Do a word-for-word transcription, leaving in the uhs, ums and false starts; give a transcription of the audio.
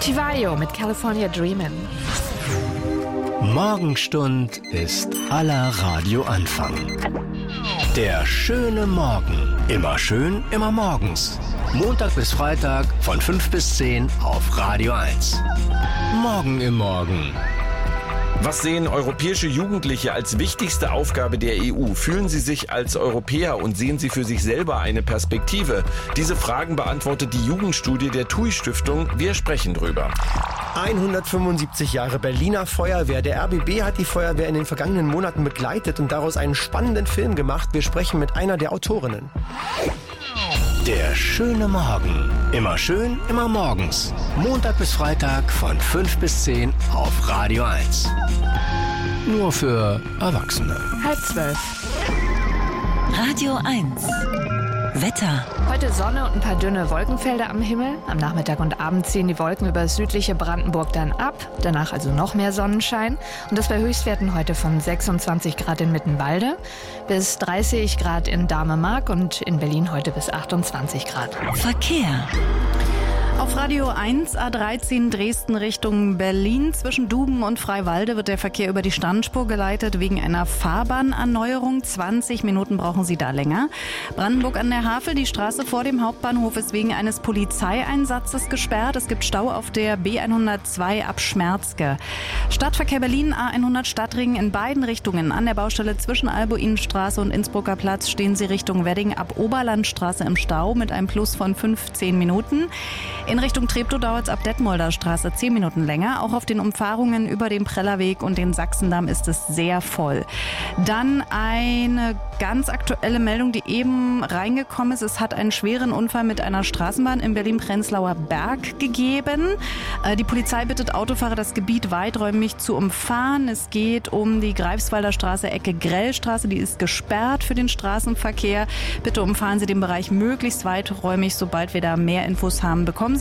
Chivayo mit California Dreamin'. Morgenstund ist aller Radioanfang. Der schöne Morgen. Immer schön, immer morgens. Montag bis Freitag von fünf bis zehn auf Radio eins. Morgen im Morgen. Was sehen europäische Jugendliche als wichtigste Aufgabe der E U? Fühlen sie sich als Europäer und sehen sie für sich selber eine Perspektive? Diese Fragen beantwortet die Jugendstudie der T U I-Stiftung. Wir sprechen drüber. hundertfünfundsiebzig Jahre Berliner Feuerwehr. Der R B B hat die Feuerwehr in den vergangenen Monaten begleitet und daraus einen spannenden Film gemacht. Wir sprechen mit einer der Autorinnen. Der schöne Morgen. Immer schön, immer morgens. Montag bis Freitag von fünf bis zehn auf Radio eins. Nur für Erwachsene. Halb zwölf. Radio eins. Wetter. Heute Sonne und ein paar dünne Wolkenfelder am Himmel. Am Nachmittag und Abend ziehen die Wolken über das südliche Brandenburg dann ab. Danach also noch mehr Sonnenschein. Und das bei Höchstwerten heute von sechsundzwanzig Grad in Mittenwalde bis dreißig Grad in Dahme-Mark und in Berlin heute bis achtundzwanzig Grad. Verkehr. Auf Radio eins, A dreizehn Dresden Richtung Berlin. Zwischen Duben und Freiwalde wird der Verkehr über die Standspur geleitet wegen einer Fahrbahnerneuerung. zwanzig Minuten brauchen Sie da länger. Brandenburg an der Havel, die Straße vor dem Hauptbahnhof ist wegen eines Polizeieinsatzes gesperrt. Es gibt Stau auf der B hundertzwei ab Schmerzke. Stadtverkehr Berlin, A hundert Stadtring in beiden Richtungen. An der Baustelle zwischen Albuinenstraße und Innsbrucker Platz stehen Sie Richtung Wedding ab Oberlandstraße im Stau mit einem Plus von fünfzehn Minuten. In Richtung Treptow dauert es ab Detmolder Straße zehn Minuten länger. Auch auf den Umfahrungen über den Prellerweg und den Sachsendamm ist es sehr voll. Dann eine ganz aktuelle Meldung, die eben reingekommen ist. Es hat einen schweren Unfall mit einer Straßenbahn im Berlin-Prenzlauer Berg gegeben. Die Polizei bittet Autofahrer, das Gebiet weiträumig zu umfahren. Es geht um die Greifswalder Straße, Ecke Grellstraße. Die ist gesperrt für den Straßenverkehr. Bitte umfahren Sie den Bereich möglichst weiträumig. Sobald wir da mehr Infos haben, bekommen